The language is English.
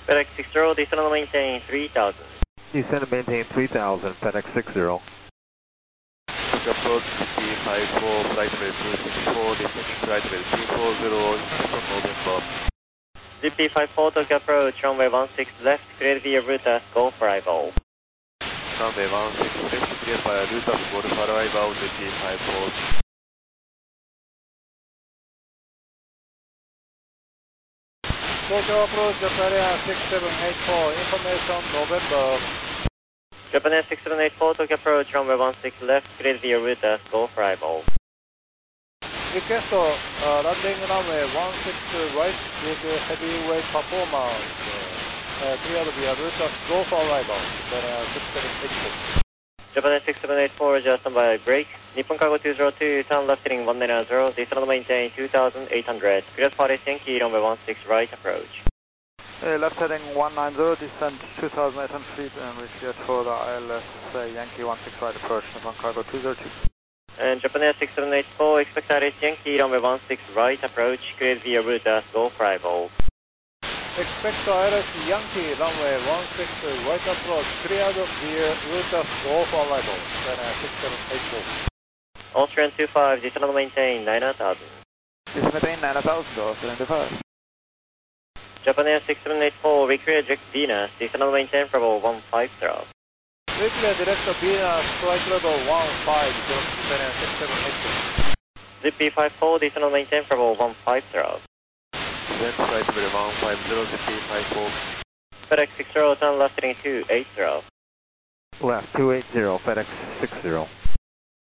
FedEx 60, descend and maintain 3000. Descend and maintain 3000, FedEx 60. Approach CP54, flight level 264, descending flight level 240, from November. CP54 Tokyo approach, runway 16 left, cleared via route as Golf arrival. Runway 16 left, cleared via route as Golf arrival, CP54. Tokyo approach, Japan Air 6784, information November. Japan Air 6784 Tokyo approach, runway 16 left, cleared via route as Golf arrival. Request landing runway 16 right with heavyweight performance. Cleared via route as Golf arrival. Japan Air 6784. Japan Air 6784, just on by brake. Nippon Cargo 202, turn left heading 190, descend and maintain 2800. Clear Paris Yankee, runway 16 right approach. Left heading 190, descend 2,800 feet and reach for the ILS Yankee 16 right approach, Nippon Cargo 202. And Japan Air 6784, expect ILS Yankee, runway 16 right approach, cleared via route as Golf arrival. Expect ILS Yankee, runway 16 right approach, cleared via route as Golf arrival, Japan Air 6784. Austrian 25, descend and maintain 9000. Descend maintain 9000, Austrian 25. Japan Air 6784, reclear direct Venus, descend and maintain level 150. Reclear direct Venus, flight level 150, Japan Air 6784. ZP54, descend and maintain level 150. Then flight level 150, ZP54. FedEx 60, turn left heading 280. Left 280, FedEx 60.